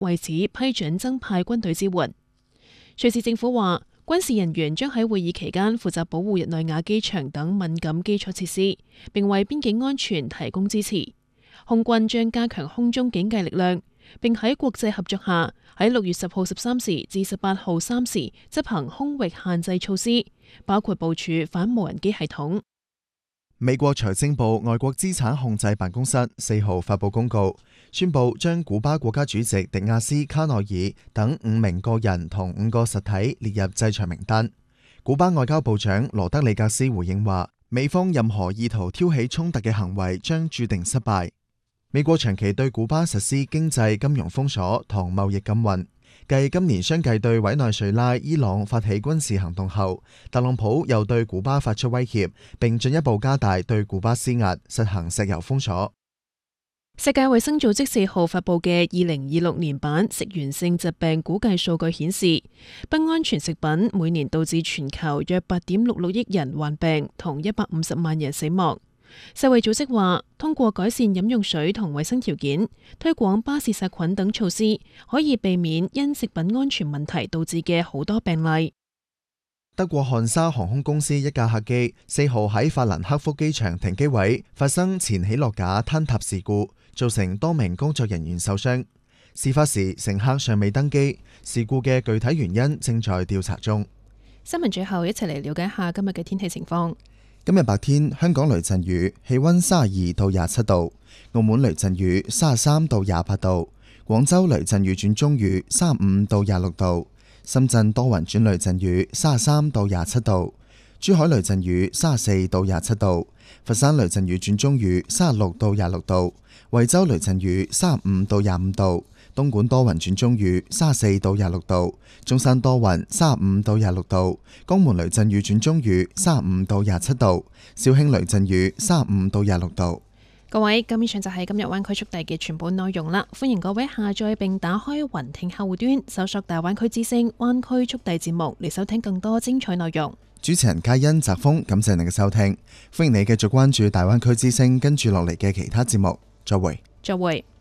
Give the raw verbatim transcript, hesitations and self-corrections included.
為此批准增派軍隊支援。瑞士政府話，軍事人員將喺會議期間負責保護日內瓦機場等敏感基礎設施，並為邊境安全提供支持。空軍將加強空中警戒力量，並喺國際合作下，喺六月十號十三時至十八號三時執行空域限制措施，包括部署反無人機系統。 美國財政部外國資產控制辦公室四號發佈公告，宣布將古巴國家主席迪亞斯卡內爾等五名個人同五個實體列入制裁名單。古巴外交部長羅德里格斯回應話，美方任何意圖挑起衝突嘅行為將注定失敗。美國長期對古巴實施經濟金融封鎖同貿易禁運。繼今年相繼對委內瑞拉、伊朗發起軍事行動後，特朗普又對古巴發出威脅，並進一步加大對古巴施壓，實行石油封鎖。 世界衛生組織四號發佈嘅二零二六年版食源性疾病估計數據顯示，不安全食品每年導致全球約八點六六億人患病，同一百五十萬人死亡。世衛組織話，通過改善飲用水同衛生條件，推廣巴氏殺菌等措施，可以避免因食品安全問題導致嘅好多病例。 德國漢莎航空公司一架客機四號喺法蘭克福機場停機位發生前起落架坍塌事故，造成多名工作人員受傷。事發時乘客尚未登機，事故嘅具體原因正在調查中。 新聞最後一齊嚟了解下今日嘅天氣情況。 今日白天，香港雷陣雨，氣溫三十二到廿七度；澳門雷陣雨，三十三到廿八度；廣州雷陣雨轉中雨，三十五到廿六度；深圳多雲轉雷陣雨，三十三到廿七度；珠海雷陣雨，三十四到廿七度；佛山雷陣雨轉中雨，三十六到廿六度；惠州雷陣雨，三十五到廿五度；東莞多雲轉中雨，三十四到廿六度；中山多雲，三十五到廿六度；江門雷陣雨轉中雨，三十五到廿七度；肇慶雷陣雨，三十五到廿六度。 各位，咁以上就係今日灣區速遞嘅全部內容啦。歡迎各位下載並打開雲聽客戶端，搜索大灣區之聲灣區速遞節目嚟收聽更多精彩內容。 主持人嘉欣、澤峰，感謝你嘅收聽。歡迎你繼續關注大灣區之聲跟住落嚟嘅其他節目。再會。 再會。